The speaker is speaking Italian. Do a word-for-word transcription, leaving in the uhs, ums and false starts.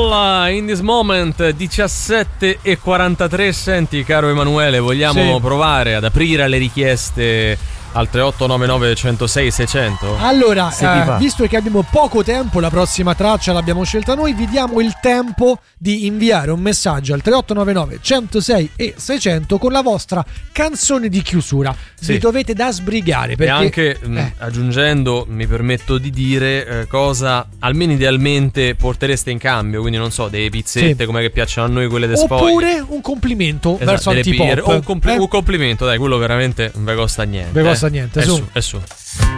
Girl in this moment, diciassette e quarantatré. Senti, caro Emanuele, vogliamo sì. provare ad aprire alle richieste al tre otto nove nove uno zero sei sei zero zero? Allora, eh, visto che abbiamo poco tempo, la prossima traccia l'abbiamo scelta noi, vi diamo il tempo di inviare un messaggio al tre otto nove nove uno zero sei e seicento con la vostra canzone di chiusura. Sì. Vi dovete da sbrigare perché, e anche eh. mh, aggiungendo, mi permetto di dire eh, cosa almeno idealmente portereste in cambio, quindi non so, delle pizzette sì. come che piacciono a noi, quelle de Spogli, oppure un complimento esatto, verso Antipop o un, compl- eh? un complimento, dai, quello veramente non vi costa niente. Vi costa niente, è su. su, è su.